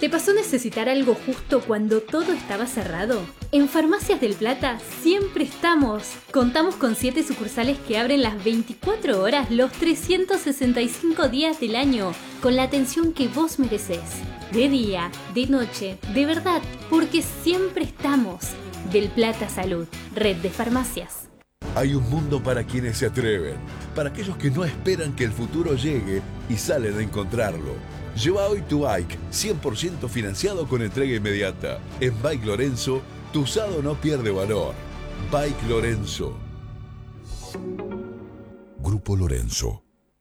¿Te pasó necesitar algo justo cuando todo estaba cerrado? En Farmacias del Plata siempre estamos. Contamos con 7 sucursales que abren las 24 horas los 365 días del año, con la atención que vos merecés. De día, de noche, de verdad, porque siempre estamos. Del Plata Salud, red de farmacias. Hay un mundo para quienes se atreven, para aquellos que no esperan que el futuro llegue y salen a encontrarlo. Lleva hoy tu bike, 100% financiado con entrega inmediata. En Bike Lorenzo, tu usado no pierde valor. Bike Lorenzo. Grupo Lorenzo.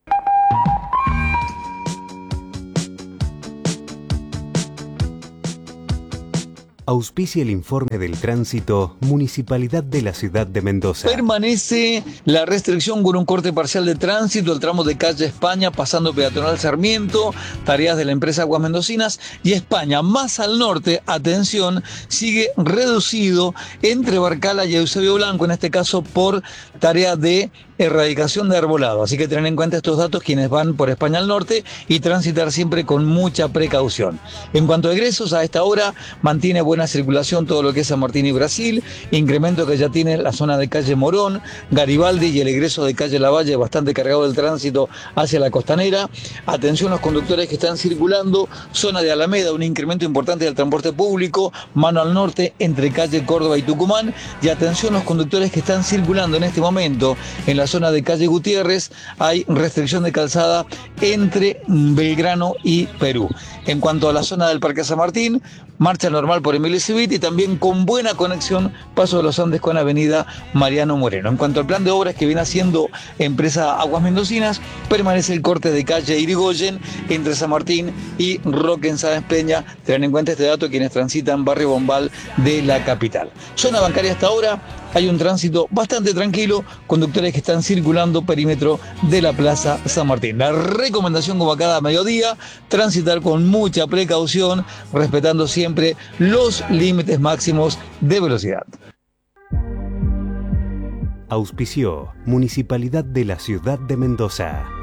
Auspicia el informe del tránsito Municipalidad de la Ciudad de Mendoza. Permanece la restricción con un corte parcial de tránsito, el tramo de calle España pasando peatonal Sarmiento, tareas de la empresa Aguas Mendocinas, y España más al norte, atención, sigue reducido entre Barcala y Eusebio Blanco, en este caso por tarea de erradicación de arbolado. Así que tener en cuenta estos datos quienes van por España al norte y transitar siempre con mucha precaución. En cuanto a egresos, a esta hora mantiene buena circulación todo lo que es San Martín y Brasil, incremento que ya tiene la zona de calle Morón, Garibaldi y el egreso de calle Lavalle bastante cargado del tránsito hacia la costanera. Atención los conductores que están circulando, zona de Alameda, un incremento importante del transporte público, mano al norte entre calle Córdoba y Tucumán, y atención los conductores que están circulando en este momento en la zona de calle Gutiérrez, hay restricción de calzada entre Belgrano y Perú. En cuanto a la zona del Parque San Martín, marcha normal por Emilio Civit y también con buena conexión Paso de los Andes con Avenida Mariano Moreno. En cuanto al plan de obras que viene haciendo empresa Aguas Mendocinas, permanece el corte de calle Irigoyen entre San Martín y Roque en Sáenz Peña. Tengan en cuenta este dato quienes transitan Barrio Bombal de la capital. Zona bancaria hasta ahora, hay un tránsito bastante tranquilo, conductores que están circulando perímetro de la Plaza San Martín. La recomendación, como a cada mediodía, transitar con mucha precaución, respetando siempre los límites máximos de velocidad. Auspició Municipalidad de la Ciudad de Mendoza.